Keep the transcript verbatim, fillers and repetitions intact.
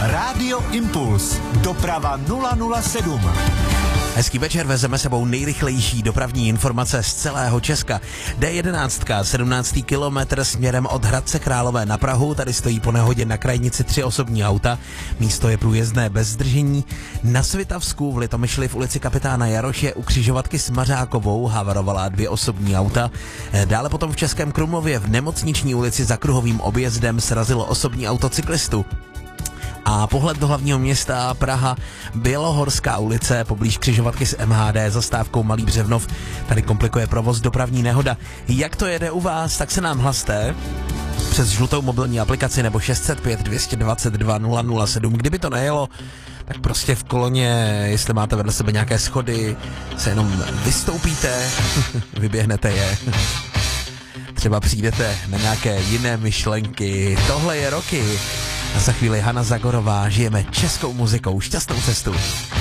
Rádio Impuls. Doprava nula nula sedm. Hezký večer, vezeme sebou nejrychlejší dopravní informace z celého Česka. D jedenáct, sedmnáctý kilometr směrem od Hradce Králové na Prahu, tady stojí po nehodě na krajnici tři osobní auta, místo je průjezdné bez zdržení. Na Svitavsku v Litomyšli v ulici Kapitána Jaroše u křižovatky s Mařákovou havarovala dvě osobní auta. Dále potom v Českém Krumlově v Nemocniční ulici za kruhovým objezdem srazilo osobní auto cyklistu. A pohled do hlavního města Praha, Bělohorská ulice, poblíž křižovatky s M H D, zastávkou Malý Břevnov, tady komplikuje provoz dopravní nehoda. Jak to jede u vás, tak se nám hlaste přes žlutou mobilní aplikaci nebo šest set pět dvě dva dva nula nula sedm. Kdyby to nejelo, tak prostě v koloně, jestli máte vedle sebe nějaké schody, se jenom vystoupíte, vyběhnete je. Třeba přijdete na nějaké jiné myšlenky. Tohle je Roky. A za chvíli Hana Zagorová, žijeme českou muzikou, šťastnou cestu.